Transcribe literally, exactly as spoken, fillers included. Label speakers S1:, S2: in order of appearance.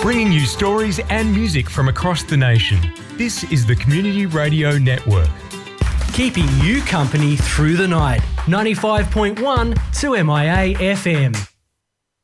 S1: bringing you stories and music from across the nation. This is the Community Radio Network.
S2: Keeping you company through the night. ninety-five point one two M I A F M.